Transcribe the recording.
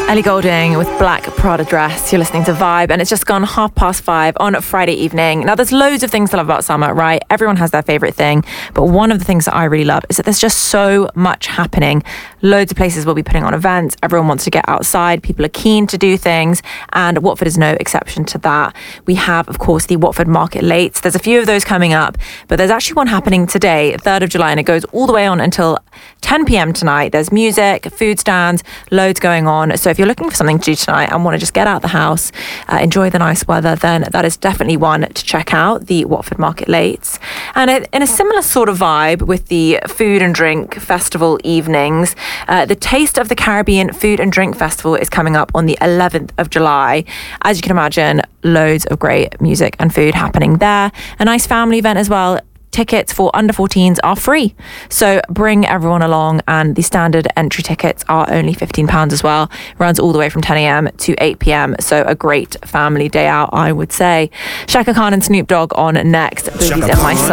Ellie Goulding with Black Prada Dress. You're listening to Vibe, and it's just gone 5:30 on Friday evening. Now, there's loads of things to love about summer, right? Everyone has their favourite thing, but one of the things that I really love is that there's just so much happening. Loads of places will be putting on events. Everyone wants to get outside. People are keen to do things, and Watford is no exception to that. We have, of course, the Watford Market Lates. There's a few of those coming up, but there's actually one happening today, 3rd of July, and it goes all the way on until 10 p.m. tonight. There's music, food stands, loads going on. So if you're looking for something to do tonight and want to just get out the house, enjoy the nice weather, then that is definitely one to check out, the Watford Market Lates. And in a similar sort of vibe with the food and drink festival evenings, the Taste of the Caribbean Food and Drink Festival is coming up on the 11th of July. As you can imagine, loads of great music and food happening there. A nice family event as well. Tickets for under 14s are free, so bring everyone along, and the standard entry tickets are only £15 as well. Runs all the way from 10 a.m. to 8 p.m, so a great family day out, I would say. Shaka Khan and Snoop Dogg on next. Boogies in My Soul.